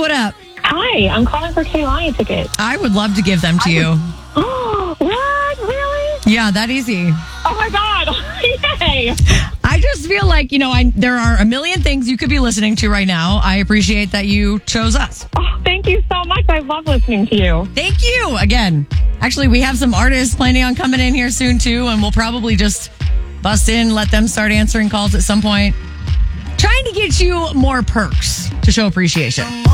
what up? Hi, I'm calling for Kehlani tickets. I would love to give them to you. Oh, what? Really? Yeah, that easy. Oh, my God. Yay. I just feel like, there are a million things you could be listening to right now. I appreciate that you chose us. Oh, thank you so much. I love listening to you. Thank you again. Actually, we have some artists planning on coming in here soon, too, and we'll probably just bust in, let them start answering calls at some point. Trying to get you more perks to show appreciation.